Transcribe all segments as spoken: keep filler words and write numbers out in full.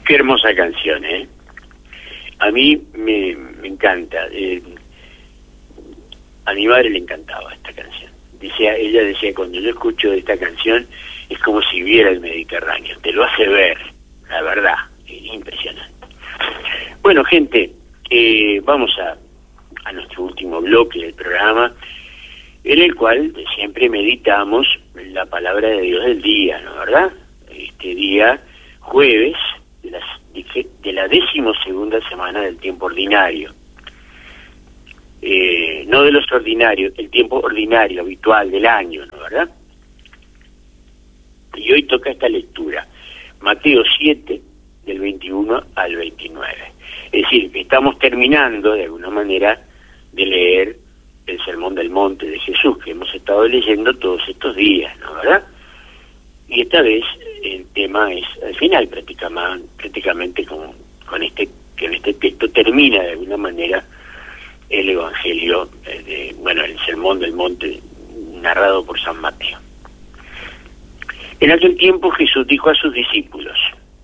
Qué hermosa canción, ¿eh? A mí me, me encanta. Eh, a mi madre le encantaba esta canción. Decía, ella decía, cuando yo escucho esta canción, es como si viera el Mediterráneo. Te lo hace ver, la verdad. Es impresionante. Bueno, gente, eh, vamos a, a nuestro último bloque del programa, en el cual siempre meditamos la palabra de Dios del día, ¿no? ¿Verdad? Este día, jueves, de la, de la decimosegunda semana del tiempo ordinario. Eh, no de los ordinarios, el tiempo ordinario, habitual del año, ¿no? ¿Verdad? Y hoy toca esta lectura, Mateo siete, del veintiuno al veintinueve. Es decir, que estamos terminando, de alguna manera, de leer el Sermón del Monte de Jesús, que hemos estado leyendo todos estos días, ¿no? ¿Verdad? Y esta vez el tema es, al final, prácticamente, prácticamente con, con este, que en este texto termina, de alguna manera, el Evangelio, eh, de, bueno, el Sermón del Monte, narrado por San Mateo. En aquel tiempo Jesús dijo a sus discípulos: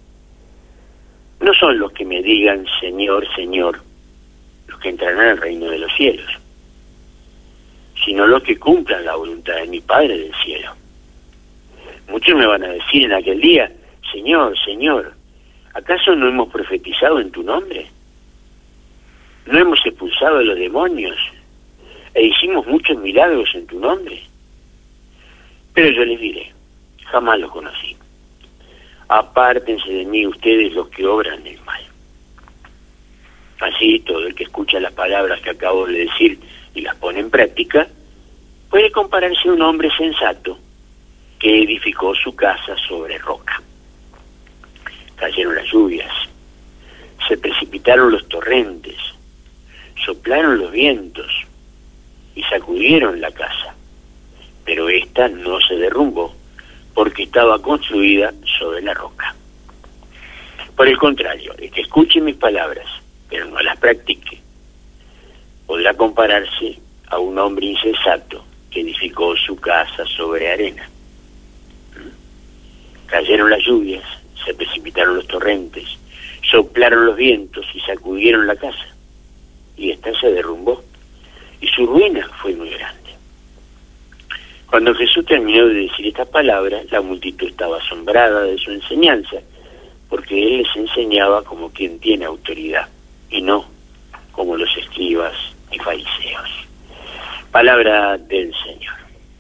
no son los que me digan Señor, Señor, los que entrarán al reino de los cielos, sino los que cumplan la voluntad de mi Padre del cielo. Muchos me van a decir en aquel día: Señor, Señor, ¿acaso no hemos profetizado en tu nombre? ¿No hemos expulsado a los demonios e hicimos muchos milagros en tu nombre? Pero yo les diré: jamás los conocí. Apártense de mí ustedes los que obran el mal. Así, todo el que escucha las palabras que acabo de decir y las pone en práctica, puede compararse a un hombre sensato que edificó su casa sobre roca. Cayeron las lluvias, se precipitaron los torrentes, soplaron los vientos y sacudieron la casa, pero ésta no se derrumbó porque estaba construida sobre la roca. Por el contrario, el que escuche mis palabras pero no las practique podrá compararse a un hombre insensato que edificó su casa sobre arena. Cayeron las lluvias, se precipitaron los torrentes, soplaron los vientos y sacudieron la casa, y ésta se derrumbó, y su ruina fue muy grande. Cuando Jesús terminó de decir estas palabras, la multitud estaba asombrada de su enseñanza, porque él les enseñaba como quien tiene autoridad, y no como los escribas y fariseos. Palabra del Señor.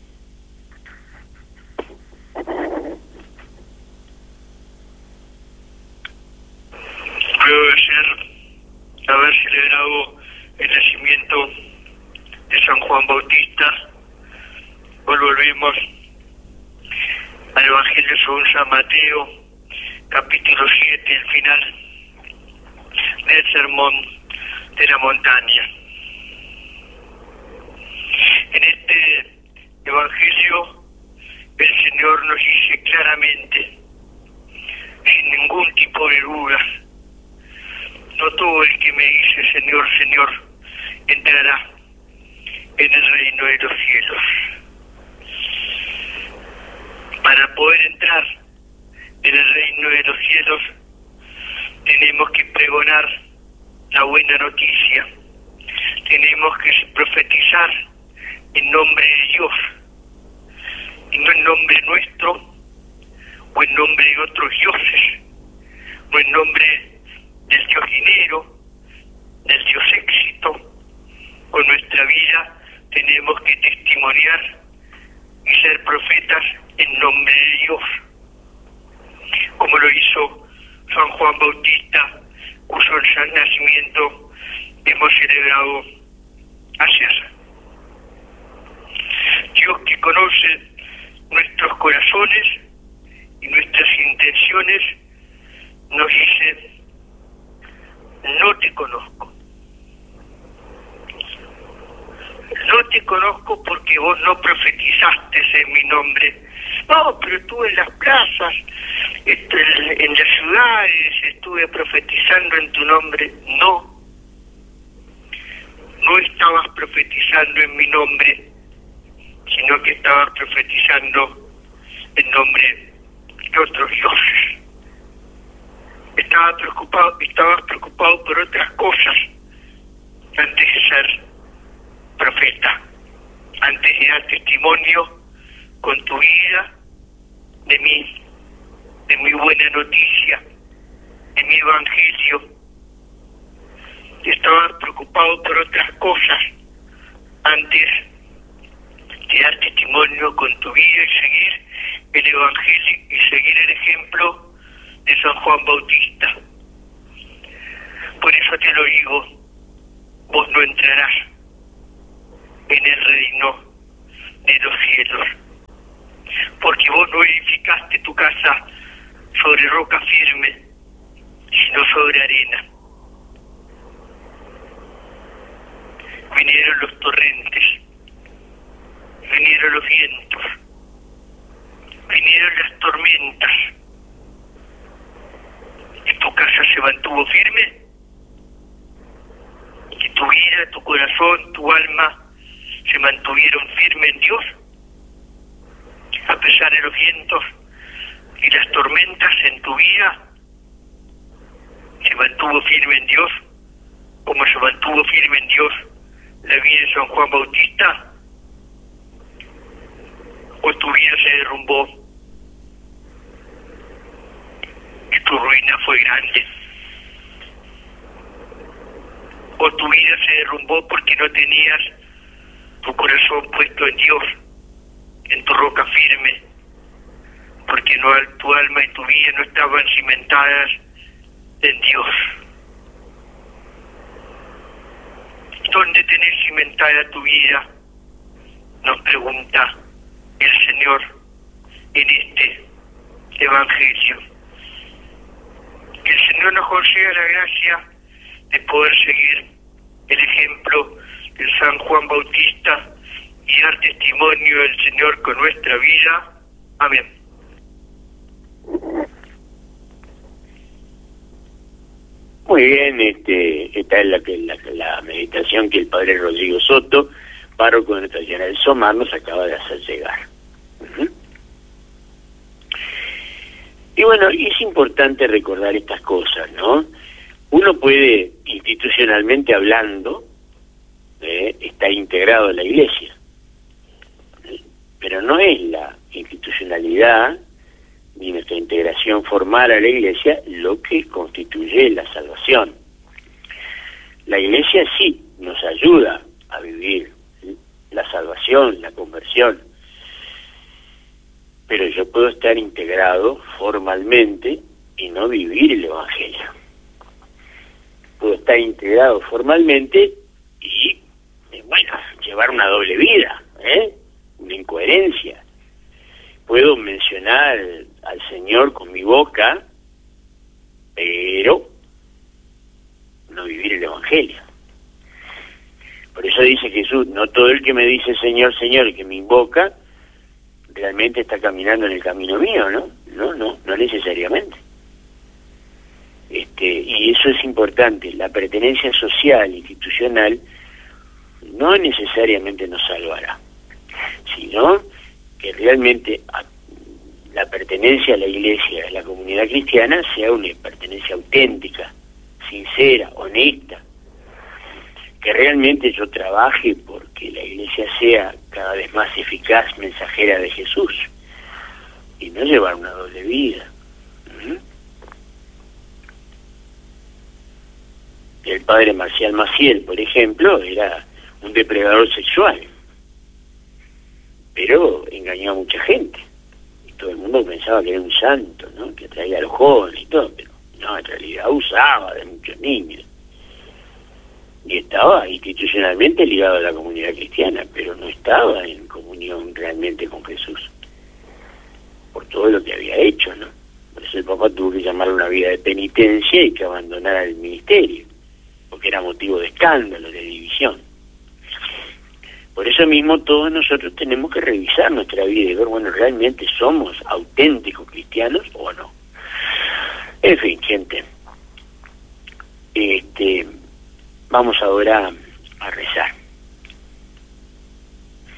Luego de ser, haber celebrado el nacimiento de San Juan Bautista, hoy volvemos al Evangelio según San Mateo, capítulo siete, el final del Sermón de la Montaña. En este Evangelio el Señor nos dice claramente, sin ningún tipo de duda: no todo el que me dice Señor, Señor, entrará en el reino de los cielos. Para poder entrar en el reino de los cielos, tenemos que pregonar la buena noticia, tenemos que profetizar en nombre de Dios, y no en nombre nuestro, o en nombre de otros dioses, o en nombre del Dios dinero, del Dios éxito. Con nuestra vida tenemos que testimoniar y ser profetas en nombre de Dios, como lo hizo San Juan Bautista, cuyo nacimiento hemos celebrado ayer. Dios, que conoce nuestros corazones y nuestras intenciones, nos dice: no te conozco. No te conozco porque vos no profetizaste en mi nombre. No, pero estuve en las plazas, en las ciudades, estuve profetizando en tu nombre. No, no estabas profetizando en mi nombre, sino que estabas profetizando en nombre de otros dioses. Estabas estaba preocupado, estabas preocupado por otras cosas antes de ser profeta, antes de dar testimonio con tu vida de mí, de mi buena noticia, de mi evangelio. Estabas preocupado por otras cosas antes de dar testimonio con tu vida y seguir el evangelio y seguir el ejemplo de San Juan Bautista. Por eso te lo digo, vos no entrarás en el reino de los cielos, porque vos no edificaste tu casa sobre roca firme, sino sobre arena. Vinieron los torrentes, vinieron los vientos, vinieron las tormentas, y tu casa se mantuvo firme, y tu vida, tu corazón, tu alma se mantuvieron firmes en Dios, a pesar de los vientos y las tormentas en tu vida. Se mantuvo firme en Dios, como se mantuvo firme en Dios la vida de San Juan Bautista, o tu vida se derrumbó y tu ruina fue grande, o tu vida se derrumbó porque no tenías tu corazón puesto en Dios, en tu roca firme, porque no, tu alma y tu vida no estaban cimentadas en Dios. ¿Dónde tenés cimentada tu vida? Nos pregunta el Señor en este Evangelio. Que el Señor nos conceda la gracia de poder seguir el ejemplo de San Juan Bautista y dar testimonio del Señor con nuestra vida. Amén. Muy bien, este, esta es la, que, la, la meditación que el padre Rodrigo Soto, párroco de Nuestra Señora del Somar, nos acaba de hacer llegar. Uh-huh. Y bueno, es importante recordar estas cosas, ¿no? Uno puede, institucionalmente hablando, eh, estar integrado en la Iglesia, ¿eh? Pero no es la institucionalidad ni nuestra integración formal a la Iglesia lo que constituye la salvación. La Iglesia sí nos ayuda a vivir la salvación, la conversión, pero yo puedo estar integrado formalmente y no vivir el Evangelio. Puedo estar integrado formalmente y, bueno, llevar una doble vida, ¿eh? Una incoherencia. Puedo mencionar al Señor con mi boca, pero no vivir el Evangelio. Por eso dice Jesús, no todo el que me dice Señor, Señor, y que me invoca, realmente está caminando en el camino mío, ¿no? No, no, no necesariamente. Este, y eso es importante, la pertenencia social, institucional, no necesariamente nos salvará, sino que realmente la pertenencia a la Iglesia, a la comunidad cristiana, sea una pertenencia auténtica, sincera, honesta, que realmente yo trabaje porque la Iglesia sea cada vez más eficaz mensajera de Jesús y no llevar una doble vida. ¿Mm? El padre Marcial Maciel, por ejemplo, era un depredador sexual, pero engañó a mucha gente y todo el mundo pensaba que era un santo, ¿no? Que atraía a los jóvenes y todo, pero no, en realidad abusaba de muchos niños y estaba institucionalmente ligado a la comunidad cristiana, pero no estaba en comunión realmente con Jesús por todo lo que había hecho, ¿no? Por eso el Papa tuvo que llamarlo una vida de penitencia y que abandonara el ministerio, porque era motivo de escándalo, de división. Por eso mismo todos nosotros tenemos que revisar nuestra vida y ver, bueno, ¿realmente somos auténticos cristianos o no? En fin, gente, este, vamos ahora a rezar.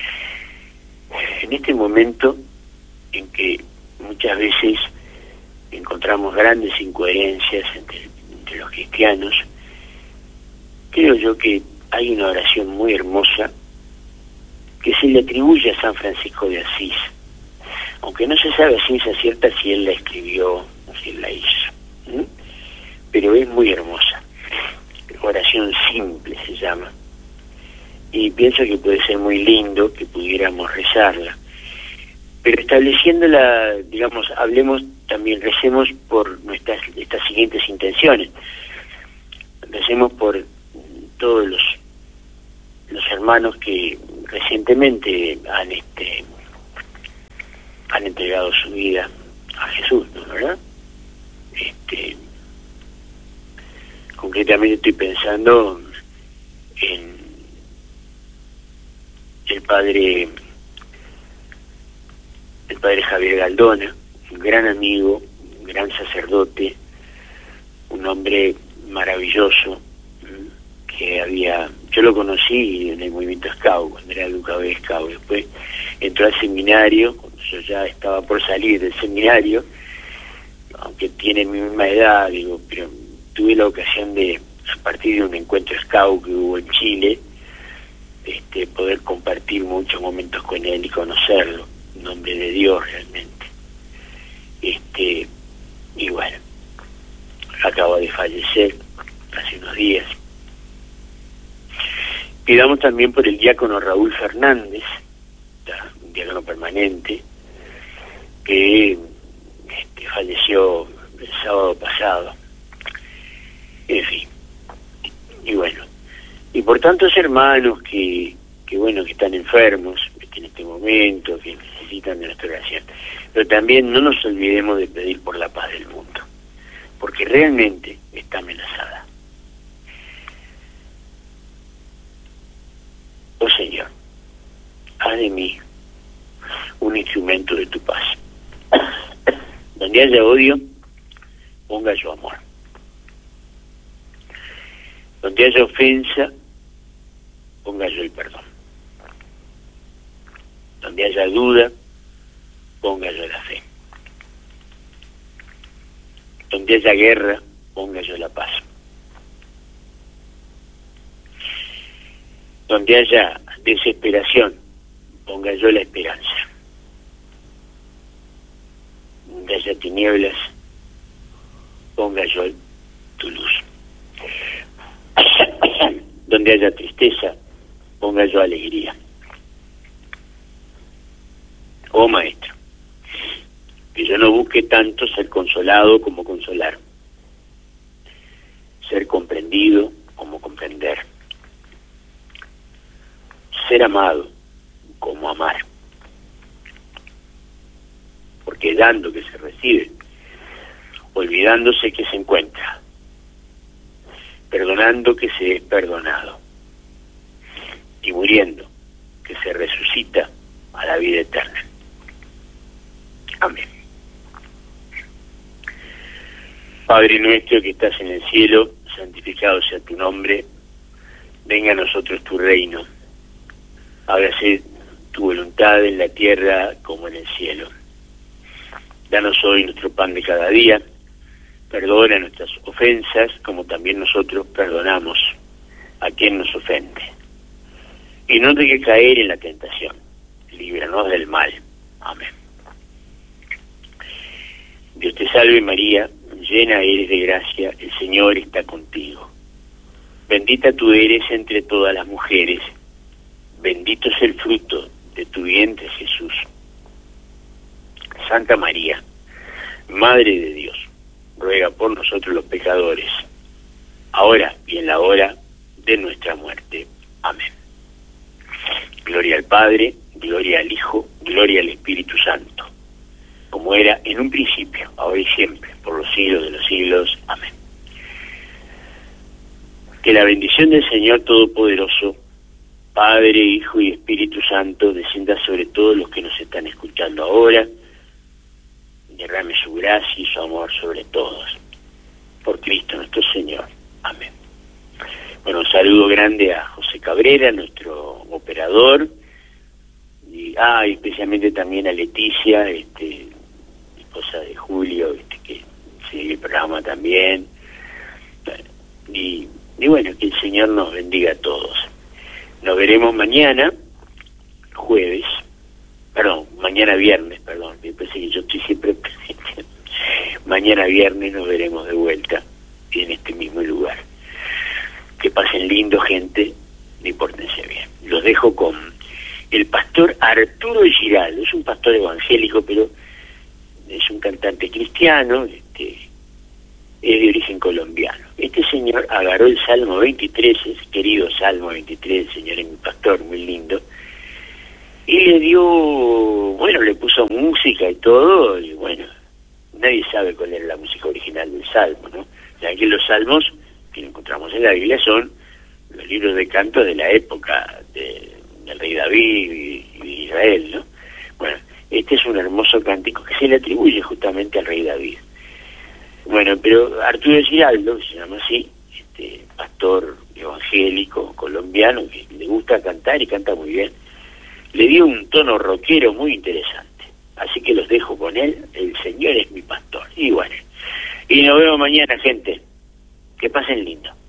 En este momento en que muchas veces encontramos grandes incoherencias entre, entre los cristianos. Creo yo que hay una oración muy hermosa que se le atribuye a San Francisco de Asís, aunque no se sabe a ciencia cierta si él la escribió o si él la hizo, ¿Mm? pero es muy hermosa. Oración simple se llama, y pienso que puede ser muy lindo que pudiéramos rezarla, pero estableciéndola, digamos, hablemos también, recemos por nuestras estas siguientes intenciones. Recemos por todos los los hermanos que recientemente han este han entregado su vida a Jesús, ¿no? ¿Verdad? Este, concretamente estoy pensando en el padre el padre Javier Galdona, un gran amigo, un gran sacerdote, un hombre maravilloso, que había, yo lo conocí en el movimiento Scout, cuando era educador de Scout, después entró al seminario, cuando yo ya estaba por salir del seminario, aunque tiene mi misma edad, digo, pero tuve la ocasión de, a partir de un encuentro Scout que hubo en Chile, este, poder compartir muchos momentos con él y conocerlo, un hombre de Dios realmente. Este, y bueno, acaba de fallecer hace unos días. Pidamos también por el diácono Raúl Fernández, un diácono permanente, que este, falleció el sábado pasado. En fin, y bueno, y por tantos hermanos que, que bueno, que están enfermos en este momento, que necesitan de nuestra oración. Pero también no nos olvidemos de pedir por la paz del mundo, porque realmente está amenazada. Oh Señor, haz de mí un instrumento de tu paz. Donde haya odio, ponga yo amor. Donde haya ofensa, ponga yo el perdón. Donde haya duda, ponga yo la fe. Donde haya guerra, ponga yo la paz. Donde haya desesperación, ponga yo la esperanza. Donde haya tinieblas, ponga yo tu luz. Donde haya tristeza, ponga yo alegría. Oh Maestro, que yo no busque tanto ser consolado como consolar, ser comprendido como comprender, ser amado como amar, porque dando que se recibe, olvidándose que se encuentra, perdonando que se es perdonado, y muriendo que se resucita a la vida eterna. Amén. Padre nuestro que estás en el cielo, santificado sea tu nombre, venga a nosotros tu reino, hágase tu voluntad en la tierra como en el cielo. Danos hoy nuestro pan de cada día, perdona nuestras ofensas como también nosotros perdonamos a quien nos ofende. Y no te que caer en la tentación, líbranos del mal. Amén. Dios te salve María, llena eres de gracia, el Señor está contigo. Bendita tú eres entre todas las mujeres, bendito es el fruto de tu vientre Jesús. Santa María, Madre de Dios, ruega por nosotros los pecadores, ahora y en la hora de nuestra muerte. Amén. Gloria al Padre, gloria al Hijo, gloria al Espíritu Santo, como era en un principio, ahora y siempre, por los siglos de los siglos. Amén. Que la bendición del Señor Todopoderoso, Padre, Hijo y Espíritu Santo, descienda sobre todos los que nos están escuchando ahora, derrame su gracia y su amor sobre todos. Por Cristo nuestro Señor. Amén. Bueno, un saludo grande a José Cabrera, nuestro operador, y, ah, y especialmente también a Leticia, este, esposa de Julio, este, que programa también. Y, y bueno, que el Señor nos bendiga a todos. Nos veremos mañana, jueves, perdón, mañana viernes, perdón, me parece que yo estoy siempre presente. Mañana viernes nos veremos de vuelta en este mismo lugar. Que pasen lindo, gente, y pórtense bien. Los dejo con el pastor Arturo Giraldo. Es un pastor evangélico, pero es un cantante cristiano, este, es de origen colombiano. Este señor agarró el Salmo veintitrés, el querido Salmo veintitrés, el señor es mi pastor, muy lindo, y le dio, bueno, le puso música y todo, y bueno, nadie sabe cuál era la música original del Salmo, ¿no? Ya que los Salmos que encontramos en la Biblia son los libros de canto de la época de, del rey David y, y de Israel, ¿no? Bueno, este es un hermoso cántico que se le atribuye justamente al rey David. Bueno, pero Arturo Giraldo, se llama así, este pastor evangélico colombiano que le gusta cantar y canta muy bien, le dio un tono rockero muy interesante. Así que los dejo con él, el Señor es mi pastor. Y bueno, y nos vemos mañana, gente. Que pasen lindo.